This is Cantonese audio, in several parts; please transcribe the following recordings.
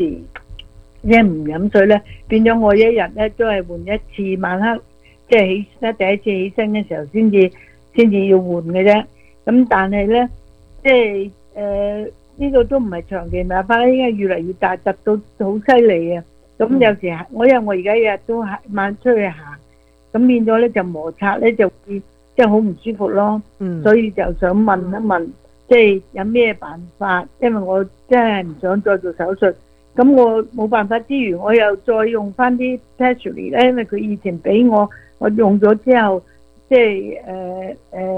即係唔飲水咧，變咗我一日咧都係換一次，晚黑即係起咧第一次起身嘅時候先至要換嘅啫。咁但係咧，即係呢個都唔係長期麻花，應該越嚟越大，突到好犀利啊！咁有時因為我而家日日都晚出去行，咁變咗咧就摩擦咧就會即係好唔舒服咯。所以就想問一問，即係有咩辦法？因為我真係唔想再做手術。咁我冇辦法之餘，我又再用翻啲 Pessary 咧，因為佢以前俾我用咗之後，即係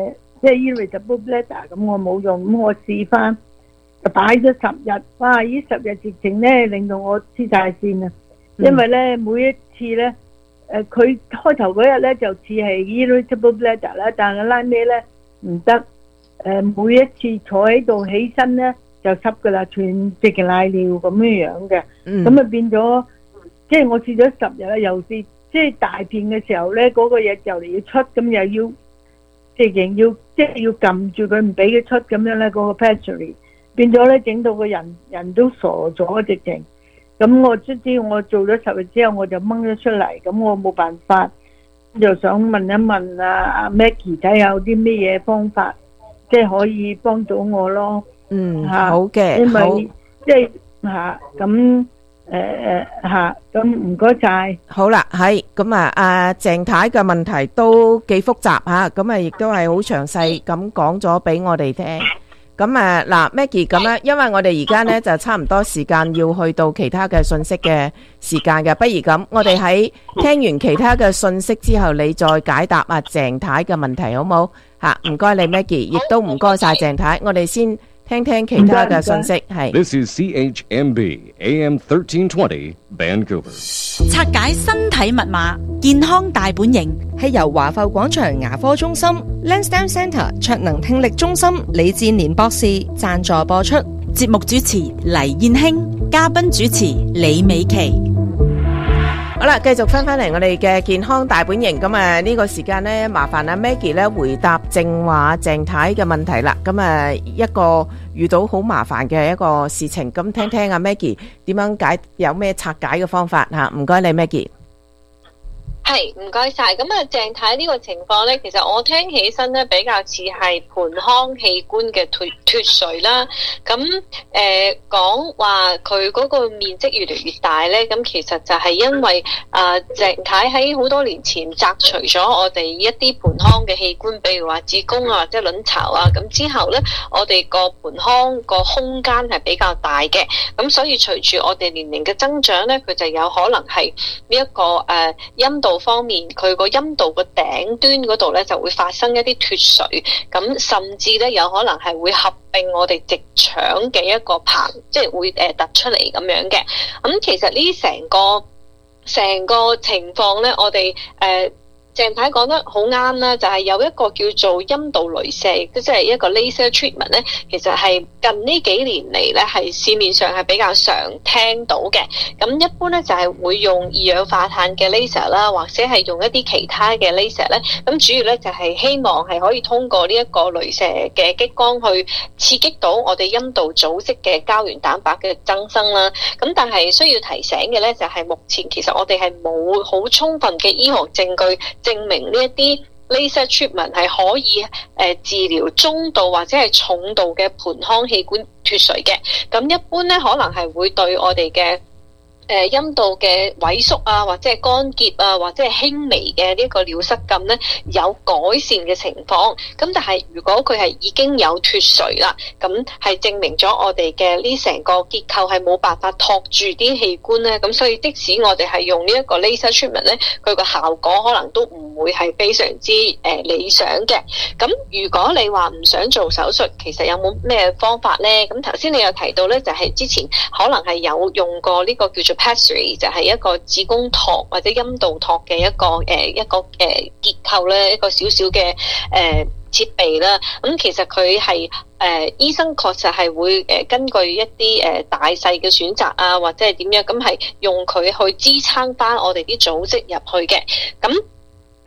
irritable bladder，咁我冇用，咁我試翻就擺咗10日，哇！呢10日直情咧令到我黐晒線啊！因為咧每一次咧，佢開頭嗰日咧就似係 irritable bladder 啦，但係拉尾咧唔得，每一次坐喺度起身咧。就濕噶啦，全直嘅瀨尿咁樣嘅，咁啊變咗，即係我試咗10日啦，又試即係大便嘅時候咧，嗰個嘢就嚟要出，咁又要直情要即係要撳住佢唔俾佢出咁樣咧，嗰個 Pessary 變咗咧，整到個人都傻咗直情。咁我卒之我做咗10日之後，我就掹咗出嚟，咁我冇辦法，就想問一問阿 Maggie 睇下有啲咩嘢方法，即係可以幫到我咯。 好嘅， 因為即係咁咁唔該晒。 好啦，係咁啊，阿鄭太嘅問題都幾複雜吓，咁啊亦都係好詳細咁講咗俾我哋聽。咁啊嗱 ，Maggie 咁樣，因為我哋而家呢就差唔多時間要去到其他嘅信息嘅時間嘅，不如咁，我哋喺聽完其他嘅信息之後，你再解答阿鄭太嘅問題好冇？吓，唔該你 Maggie，亦都唔該晒鄭太，我哋先聽聽其他嘅信息。係 This is CHMB AM 1320 Vancouver。 拆解身體密碼，健康大本營係由華埠廣場牙科中心 Lansdowne Centre 卓能聽力中心李志年博士贊助播出。 節目主持黎燕卿，嘉賓主持李美琪。 好啦，繼續翻嚟我哋嘅健康大本營。咁啊呢個時間呢，麻煩阿 Maggie 咧回答正話鄭太嘅問題啦。咁啊一個遇到好麻煩嘅一個事情，咁聽聽阿 Maggie 點樣解，有咩拆解嘅方法吓？唔該你 Maggie。 係，唔該晒。咁啊，鄭太呢個情況咧，其實我聽起身咧比較似係盆腔器官嘅脫垂啦。咁講話佢嗰個面積越嚟越大咧，咁其實就係因為鄭太喺好多年前摘除咗我哋一啲盆腔嘅器官，比如話子宮啊或者卵巢啊，咁之後咧我哋個盆腔個空間係比較大嘅，咁所以隨住我哋年齡嘅增長咧，佢就有可能係呢一個陰道方面，佢個陰道個頂端嗰度咧就會發生一啲脫垂，咁甚至咧有可能係會合併我哋直腸嘅一個棚，即係會突出嚟咁樣嘅。咁其實呢成個情況咧，我哋鄭太講得好啱啦，就係有一個叫做陰道雷射，即係一個 laser treatment 咧，其實係近呢幾年嚟咧係市面上係比較常聽到嘅。咁一般咧就係會用二氧化碳嘅 laser 啦，或者係用一啲其他嘅 laser 咧。咁主要咧就係希望係可以通過呢一個雷射嘅激光去刺激到我哋陰道組織嘅膠原蛋白嘅增生啦。咁但係需要提醒嘅咧就係目前其實我哋係冇好充分嘅醫學證據證明呢一啲 laser treatment 係可以治療中度或者係重度嘅盆腔器官脫垂嘅。咁一般咧可能係會對我哋嘅陰道嘅萎縮啊，或者係乾結啊，或者係輕微嘅呢個尿失禁咧有改善嘅情況。咁但係如果佢係已經有脫垂啦，咁係證明咗我哋嘅呢成個結構係冇辦法托住啲器官咧。咁所以即使我哋係用呢一個 laser treatment 咧，佢個效果可能都唔會係非常之理想嘅。咁如果你話唔想做手術，其實有冇咩方法咧？咁頭先你有提到咧，就係之前可能係有用過呢個叫做Pessary， 就係一個子宮托或者陰道托嘅一個結構咧，一個小小嘅設備啦。咁其實佢係醫生確實係會根據一啲大細嘅選擇啊，或者係點樣，咁係用佢去支撐翻我哋啲組織入去嘅。咁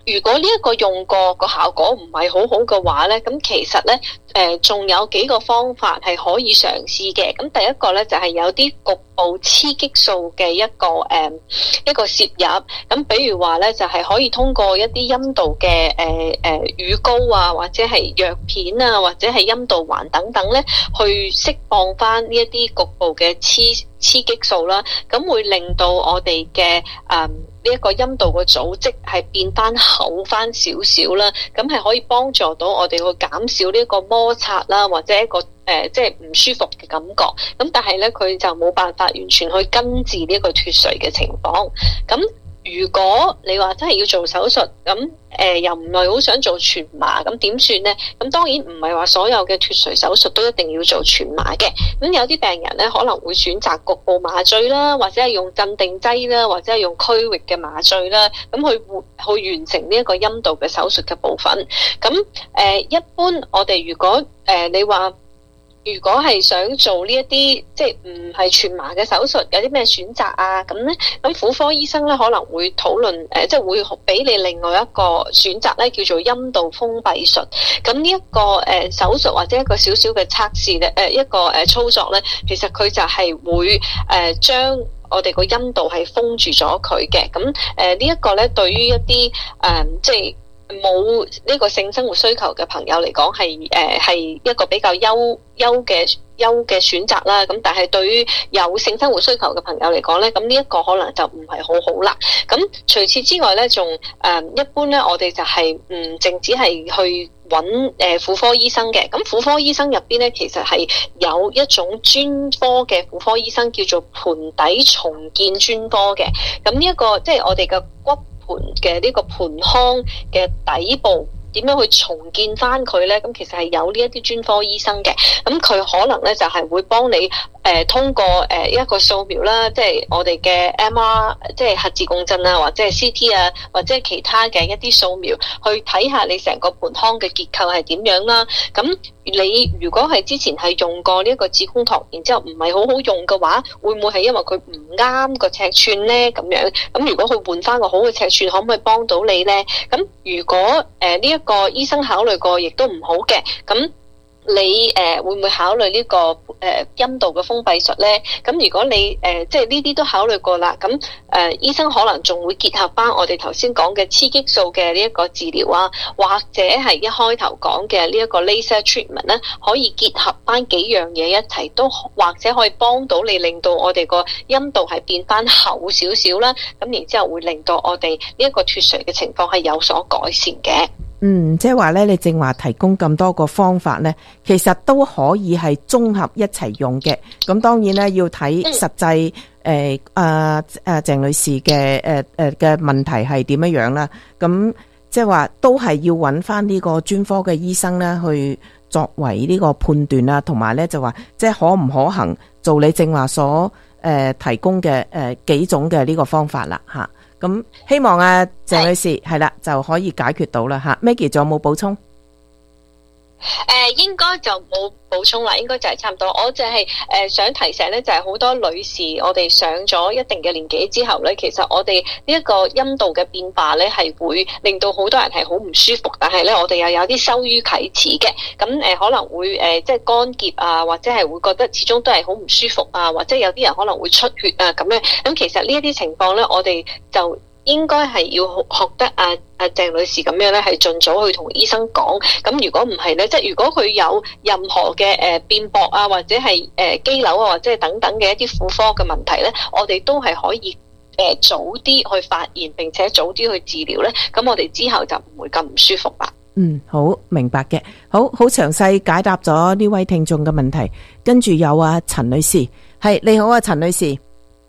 如果呢一個用過個效果唔係好好嘅話咧，咁其實咧仲有幾個方法係可以嘗試嘅。咁第一個咧就係有啲局部雌激素嘅一個攝入。咁比如話咧就係可以通過一啲陰道嘅乳膏啊，或者係藥片啊，或者係陰道環等等咧，去釋放翻呢一啲局部嘅雌激素啦。咁會令到我哋嘅呢一個陰道嘅組織係變翻厚翻少少啦，咁係可以幫助到我哋去減少呢一個摩擦啦，或者一個即係唔舒服嘅感覺。咁但係咧，佢就冇辦法完全去根治呢一個脫垂嘅情況。咁如果你話真係要做手術，咁又唔係好想做全麻，咁點算呢？咁當然唔係話所有嘅脫垂手術都一定要做全麻嘅。咁有啲病人咧可能會選擇局部麻醉啦，或者係用鎮定劑啦，或者係用區域嘅麻醉啦，咁去完成呢一個陰道嘅手術嘅部分。咁一般我哋如果你話，如果係想做呢一啲即係唔係全麻嘅手術，有啲咩選擇啊？咁咧，咁婦科醫生咧可能會討論即係會俾你另外一個選擇咧，叫做陰道封閉術。咁呢一個手術或者一個少少嘅測試咧，一個操作咧，其實佢就係會將我哋個陰道係封住咗佢嘅。咁呢一個咧，對於一啲即係冇呢個性生活需求嘅朋友嚟講，係一個比較優嘅選擇啦。咁但係對於有性生活需求嘅朋友嚟講咧，咁呢一個可能就唔係好好啦。咁除此之外咧，仲一般咧，我哋就係唔淨止係去揾婦科醫生嘅。咁婦科醫生入邊咧，其實係有一種專科嘅婦科醫生叫做盆底重建專科嘅。咁呢一個即係我哋嘅骨盆嘅呢個盆腔嘅底部點樣去重建翻佢咧？咁其實係有呢一啲專科醫生嘅。咁佢可能咧就係會幫你通過一個掃描啦，即係我哋嘅 MR， 即係核磁共振啊，或者係 CT 啊，或者係其他嘅一啲掃描，去睇下你成個盆腔嘅結構係點樣啦。咁你如果係之前係用過呢一個子宮托，然之後唔係好好用嘅話，會唔會係因為佢唔啱個尺寸咧？咁樣咁如果佢換翻個好嘅尺寸，可唔可以幫到你咧？咁如果呢一個醫生考慮過，亦都唔好嘅，咁你會唔會考慮呢個陰道嘅封閉術咧？咁如果你即係呢啲都考慮過啦，咁醫生可能仲會結合翻我哋頭先講嘅雌激素嘅呢一個治療啊，或者係一開頭講嘅呢一個 laser treatment 咧，可以結合翻幾樣嘢一齊，都或者可以幫到你，令到我哋個陰道係變翻厚少少啦。咁然之後會令到我哋呢一個脫垂嘅情況係有所改善嘅。 即係話咧，你正話提供咁多個方法咧，其實都可以係綜合一齊用嘅。咁當然咧，要睇實際鄭女士嘅嘅問題係點樣樣啦。咁即係話都係要揾翻呢個專科嘅醫生咧，去作為呢個判斷啦，同埋咧就話即係可唔可行做你正話所提供嘅幾種嘅呢個方法啦吓。咁希望鄭女士係啦就可以解決到啦吓。Maggie 仲有冇補充？ 應該就冇補充啦，應該就係差唔多。我就係想提醒咧，就係好多女士，我哋上咗一定嘅年紀之後咧，其實我哋呢一個陰道嘅變化咧，係會令到好多人係好唔舒服，但係咧我哋又有啲羞於啟齒嘅。咁可能會即係乾澀啊，或者係會覺得始終都係好唔舒服啊，或者有啲人可能會出血啊咁樣。咁其實呢一啲情況咧，我哋就應該係要學得鄭女士咁樣咧，係盡早去同醫生講。咁如果唔係咧，即係如果佢有任何嘅變薄啊，或者係肌瘤啊，或者係等等嘅一啲婦科嘅問題咧，我哋都係可以早啲去發現，並且早啲去治療咧。咁我哋之後就唔會咁唔舒服啦。 好明白嘅，好詳細解答咗呢位聽眾嘅問題。跟住有陳女士，係你好陳女士。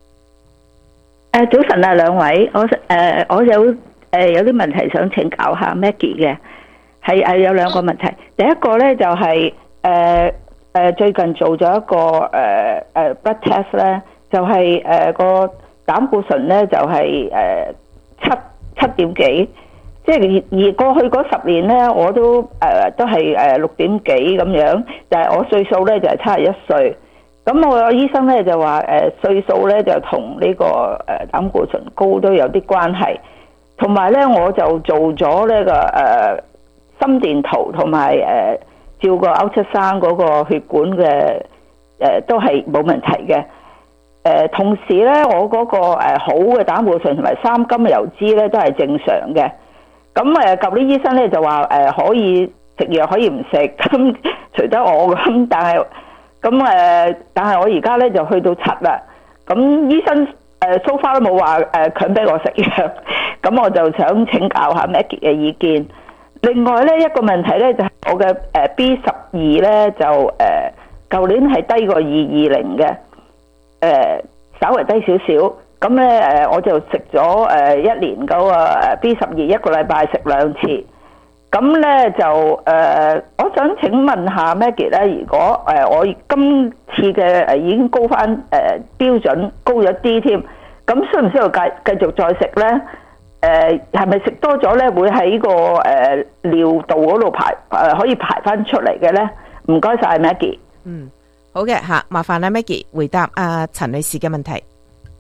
早晨兩位，我有啲問題想請教下 Maggie 嘅，係有兩個問題。第一個咧就係最近做咗一個blood test 咧，就係個膽固醇咧就係七點幾，即係而過去嗰10年咧我都係6點幾咁樣，但係我歲數咧就係71歲。咁我個醫生咧就話歲數咧就同呢個膽固醇高都有啲關係。 同埋咧我就做咗呢個心電圖同埋照個 ultrasound 嗰個血管嘅都係冇問題嘅。同時咧我嗰個好嘅膽固醇同埋3甘油脂咧都係正常嘅。咁舊年醫生咧就話可以食藥可以唔食，咁除得我咁，但係我而家咧就去到7啦。咁醫生so far 都冇話強逼我食藥，咁我就想請教下 Maggie 嘅意見。另外咧一個問題咧就係我嘅B12咧就舊年係低過220嘅，稍微低少少。咁咧我就食咗1年嗰個B12一個禮拜食2次。咁咧就我想請問下 Maggie 咧，如果我今次嘅已經高翻標準高咗啲添，咁需唔需要繼續再食咧？係咪食多咗咧會喺個尿道嗰度排可以排翻出嚟嘅咧？唔該晒 Maggie。 好嘅吓，麻煩啦 Maggie 回答陳女士嘅問題。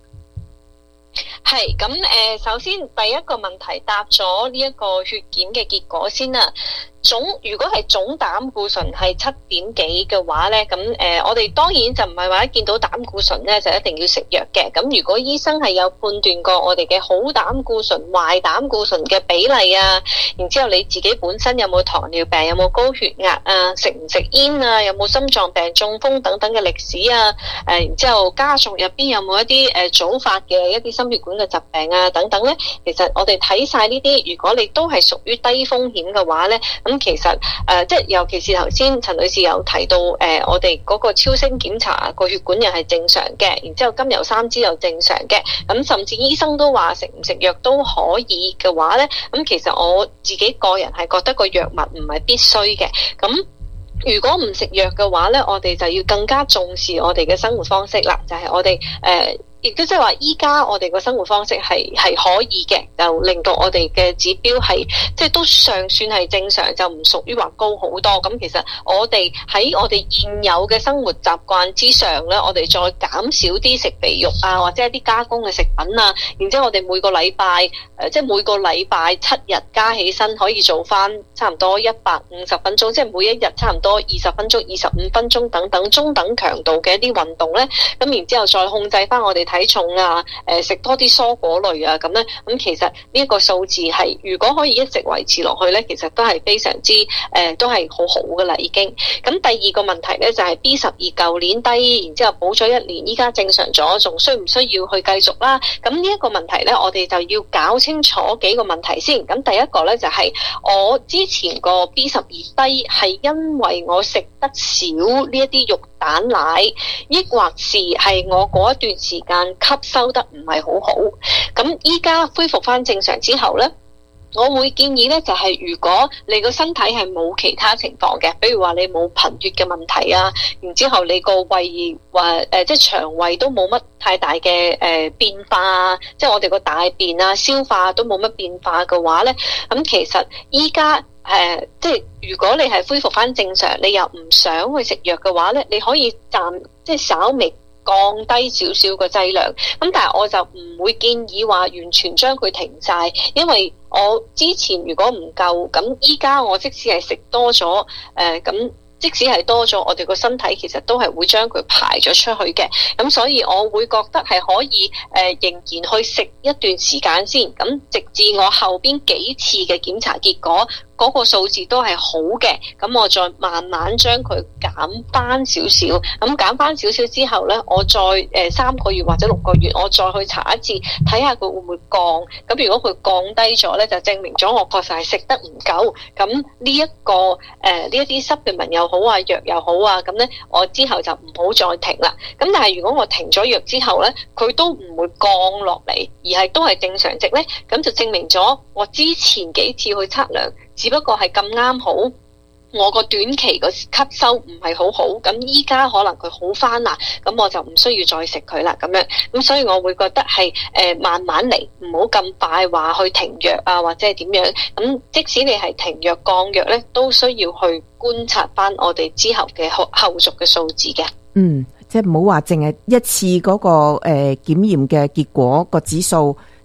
係咁首先第一個問題答咗呢一個血檢嘅結果先啦。如果係總膽固醇係7點幾嘅話咧，咁我哋當然就唔係話一見到膽固醇咧就一定要食藥嘅。咁如果醫生係有判斷過我哋嘅好膽固醇、壞膽固醇嘅比例啊，然之後你自己本身有冇糖尿病、有冇高血壓啊、食唔食煙啊、有冇心臟病、中風等等嘅歷史啊，然之後家族入邊有冇一啲早發嘅一啲心血管嘅疾病啊等等咧，其實我哋睇晒呢啲，如果你都係屬於低風險嘅話咧，咁其實即係尤其是頭先陳女士有提到我哋嗰個超聲檢查個血管又係正常嘅，然之後甘油3酯又正常嘅，咁甚至醫生都話食唔食藥都可以嘅話咧，咁其實我自己個人係覺得個藥物唔係必須嘅。咁如果唔食藥嘅話咧，我哋就要更加重視我哋嘅生活方式啦，就係我哋亦都即係話依家我哋個生活方式係可以嘅，就令到我哋嘅指標係即係都尚算係正常，就唔屬於話高好多。咁其實我哋喺我哋現有嘅生活習慣之上咧，我哋再減少啲食肥肉啊，或者一啲加工嘅食品啊，然之後我哋每個禮拜即係每個禮拜7日加起身可以做翻差唔多150分鐘，即係每一日差唔多20分鐘、25分鐘等等中等強度嘅一啲運動咧，咁然之後再控制翻我哋體重啊，食多啲蔬果類啊，咁咧，咁其實呢一個數字係如果可以一直維持落去咧，其實都係非常之都係好好噶啦已經。咁第二個問題咧就係 B12舊年低，然之後補咗1年，依家正常咗，仲需唔需要去繼續啦？咁呢一個問題咧，我哋就要搞清楚幾個問題先。咁第一個咧就係我之前個 B12低係因為我食得少呢一啲肉蛋奶，抑或是係我嗰一段時間吸收得唔係好好。咁依家恢復翻正常之後咧，我會建議咧就係如果你個身體係冇其他情況嘅，比如話你冇貧血嘅問題啊，然之後你個胃即係腸胃都冇乜太大嘅變化啊，即係我哋個大便啊消化都冇乜變化嘅話咧，咁其實依家即係如果你係恢復翻正常，你又唔想去食藥嘅話咧，你可以即係稍微降低少少個劑量。咁但係我就唔會建議話完全將佢停晒，因為我之前如果唔夠，咁依家我即使係食多咗，咁即使係多咗，我哋個身體其實都係會將佢排咗出去嘅。咁所以我會覺得係可以仍然去食一段時間先，咁直至我後邊幾次嘅檢查結果嗰個數字都係好嘅，咁我再慢慢將佢減翻少少，咁減翻少少之後咧，我再3個月或者6個月，我再去查一次，睇下佢會唔會降。咁如果佢降低咗咧，就證明咗我確實係食得唔夠。咁呢一個呢一啲supplement又好啊，藥又好啊，咁咧我之後就唔好再停啦。咁但係如果我停咗藥之後咧，佢都唔會降落嚟，而係都係正常值咧，咁就證明咗我之前幾次去測量，只不過係咁啱好，我個短期個吸收唔係好好，咁依家可能佢好翻啦，咁我就唔需要再食佢啦咁樣。咁所以我會覺得係慢慢嚟，唔好咁快話去停藥啊，或者係點樣。咁即使你係停藥降藥咧，都需要去觀察翻我哋之後嘅後續嘅數字嘅。 即係唔好話淨係一次嗰個檢驗嘅結果個指數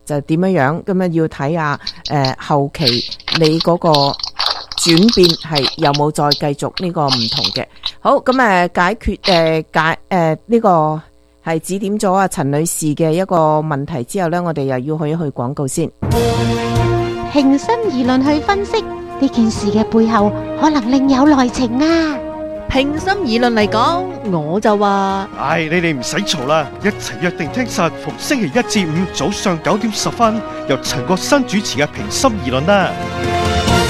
就點樣，咁啊要睇下後期你嗰個轉變係有冇再繼續呢個唔同嘅。好，咁解決呢個係指點咗阿陳女士嘅一個問題之後呢，我哋又要去一去廣告先。 平心而論去分析呢件事嘅背後，可能另有內情啊！ 平心而論嚟講，我就話： 唉，你哋唔使嘈啦，一齊約定聽實逢星期一至五早上9點10分，由陳國新主持嘅平心而論啦。